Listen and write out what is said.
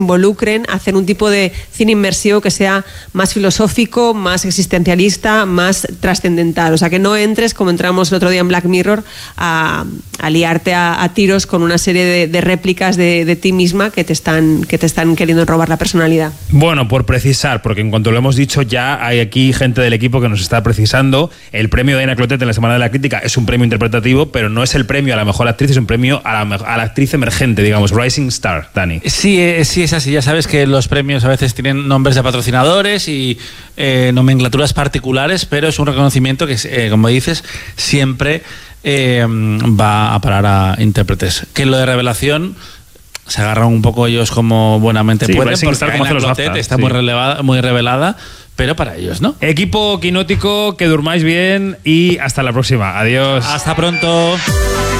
involucren a hacer un tipo de cine inmersivo que sea más filosófico, más existencialista, más trascendental. O sea, que no entres como entramos el otro día en Black Mirror a liarte a tiros con una serie de réplicas de ti misma que te están queriendo robar la personalidad. Bueno, por precisar, porque en cuanto lo hemos dicho ya hay aquí gente del equipo que nos está precisando. El premio de Aina Clotet en la Semana de la Crítica es un premio interpretativo, pero no es el premio a la mejor actriz, es un premio a la actriz emergente, digamos, Rising Star, Dani. Sí, es así. Ya sabes que los premios a veces tienen nombres de patrocinadores y nomenclaturas particulares, pero es un reconocimiento que, como dices, siempre va a parar a intérpretes. Que lo de revelación se agarran un poco ellos como buenamente pueden, porque Aina Clotet está muy revelada, pero para ellos, ¿no? Equipo quinótico, que durmáis bien y hasta la próxima. Adiós. Hasta pronto.